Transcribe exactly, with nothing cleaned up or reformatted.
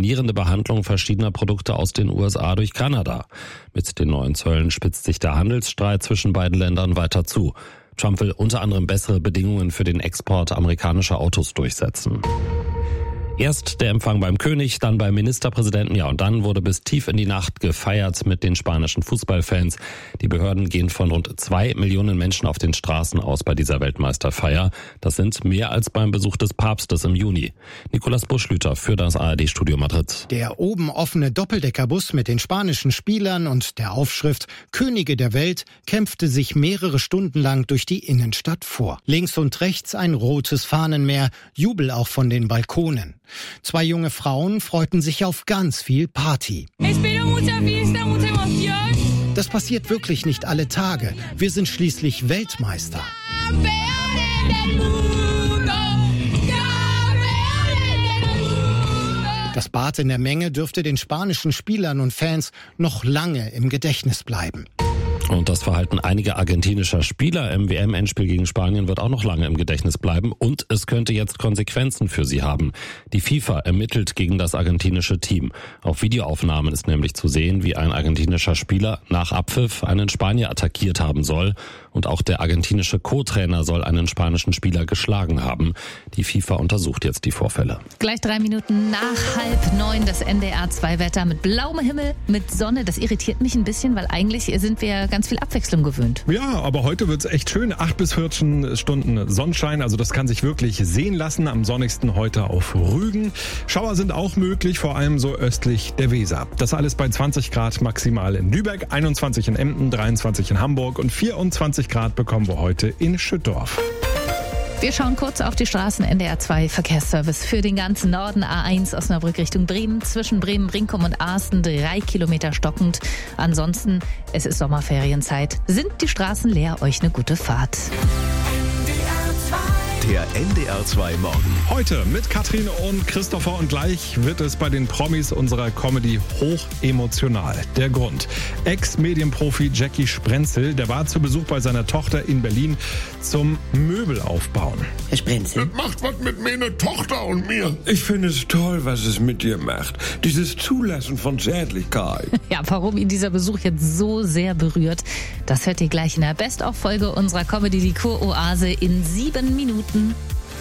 alarmierende Behandlung verschiedener Produkte aus den U S A durch Kanada. Mit den neuen Zöllen spitzt sich der Handelsstreit zwischen beiden Ländern weiter zu. Trump will unter anderem bessere Bedingungen für den Export amerikanischer Autos durchsetzen. Erst der Empfang beim König, dann beim Ministerpräsidenten, ja und dann wurde bis tief in die Nacht gefeiert mit den spanischen Fußballfans. Die Behörden gehen von rund zwei Millionen Menschen auf den Straßen aus bei dieser Weltmeisterfeier. Das sind mehr als beim Besuch des Papstes im Juni. Nicolas Buschlüter für das A R D-Studio Madrid. Der oben offene Doppeldeckerbus mit den spanischen Spielern und der Aufschrift Könige der Welt kämpfte sich mehrere Stunden lang durch die Innenstadt vor. Links und rechts ein rotes Fahnenmeer, Jubel auch von den Balkonen. Zwei junge Frauen freuten sich auf ganz viel Party. Das passiert wirklich nicht alle Tage. Wir sind schließlich Weltmeister. Das Bad in der Menge dürfte den spanischen Spielern und Fans noch lange im Gedächtnis bleiben. Und das Verhalten einiger argentinischer Spieler im W M-Endspiel gegen Spanien wird auch noch lange im Gedächtnis bleiben und es könnte jetzt Konsequenzen für sie haben. Die FIFA ermittelt gegen das argentinische Team. Auf Videoaufnahmen ist nämlich zu sehen, wie ein argentinischer Spieler nach Abpfiff einen Spanier attackiert haben soll. Und auch der argentinische Co-Trainer soll einen spanischen Spieler geschlagen haben. Die FIFA untersucht jetzt die Vorfälle. Gleich drei Minuten nach halb neun das N D R zwei Wetter mit blauem Himmel, mit Sonne. Das irritiert mich ein bisschen, weil eigentlich sind wir ganz viel Abwechslung gewöhnt. Ja, aber heute wird's echt schön. Acht bis vierzehn Stunden Sonnenschein, also das kann sich wirklich sehen lassen. Am sonnigsten heute auf Rügen. Schauer sind auch möglich, vor allem so östlich der Weser. Das alles bei zwanzig Grad maximal in Lübeck, einundzwanzig in Emden, dreiundzwanzig in Hamburg und vierundzwanzig Grad bekommen wir heute in Schüttorf. Wir schauen kurz auf die Straßen. N D R zwei Verkehrsservice für den ganzen Norden. A eins Osnabrück Richtung Bremen. Zwischen Bremen, Brinkum und Asten drei Kilometer stockend. Ansonsten, es ist Sommerferienzeit. Sind die Straßen leer? Euch eine gute Fahrt. Der N D R zwei Morgen. Heute mit Katrin und Christopher und gleich wird es bei den Promis unserer Comedy hoch emotional. Der Grund: Ex-Medienprofi Jackie Sprenzel, der war zu Besuch bei seiner Tochter in Berlin zum Möbelaufbauen. Herr Sprenzel? Das macht was mit meiner Tochter und mir. Ich finde es toll, was es mit dir macht. Dieses Zulassen von Zärtlichkeit. Ja, warum ihn dieser Besuch jetzt so sehr berührt, das hört ihr gleich in der Best-of-Folge unserer Comedy Die Kur-Oase in sieben Minuten.